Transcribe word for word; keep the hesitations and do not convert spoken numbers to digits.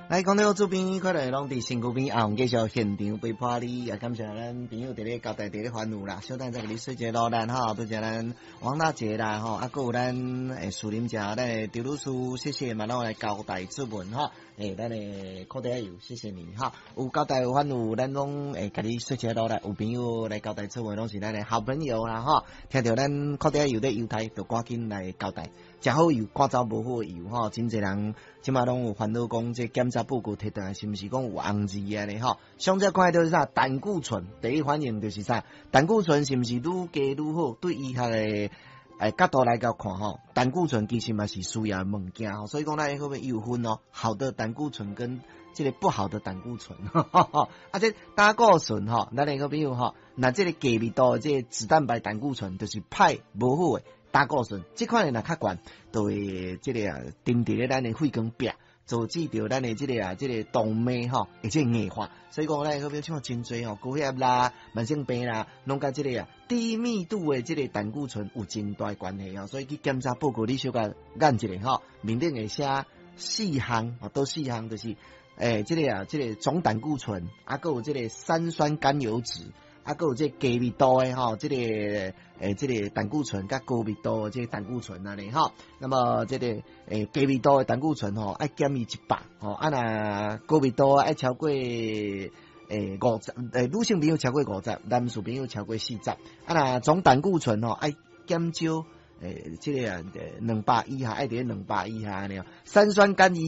来，讲到这边，可能拢伫身躯边，啊，继续现场陪伴你，也感谢咱朋友伫咧交代伫咧烦恼啦。小等再给你说一个路咱吼，多谢咱王大姐啦吼，啊，还有咱诶树林家咱诶刘律师，谢谢嘛，拢来交代质问吼，诶，咱诶柯德友，谢谢你哈。有交代有烦恼，咱拢诶给你说一个路来，有朋友来交代质问，拢是咱诶好朋友啦吼。听到咱柯德友咧油台，就赶紧来交代。食好油，赶走无好的油吼，真侪人即马拢有烦恼讲，这检查报告摕倒来是毋是讲有红字安尼吼？上只看到是啥？胆固醇第一反应就是啥？胆固醇是毋是愈加愈好？对医学的诶角度来甲看吼，胆固醇其实嘛是需要物件吼，所以讲咱会不会有分哦？好的胆固醇跟这个不好的胆固醇，啊，这胆固醇吼，咱那个朋友吼，那这个低密度的这个脂蛋白胆固醇就是歹无好的。胆固醇这款的若较悬，就会这个啊，顶伫咧咱的肺管壁，导致着咱的这个啊，这个动脉吼，而且硬化。所以讲咱个比如像真侪吼，高血压啦、慢性病啦，拢甲这个啊低密度的这个胆固醇有真大关系哦。所以去检查报告，你小甲眼一下吼，面顶会写四项，哦，都四项就是，诶、欸，这个啊，这个总胆固醇，啊，还有这个三酸甘油酯。啊，还有这低密度的吼，这个诶、欸，这个胆固醇甲高密度的这个胆固醇安尼吼。那么这个诶、欸、低密度的胆固醇吼，爱减伊一百吼，啊那高密度爱超过诶五十，诶女性朋友超过五十，男士朋友超过四十。啊那总胆固醇吼爱减少诶，这个啊两百以下，爱伫两百以下安尼。三酸甘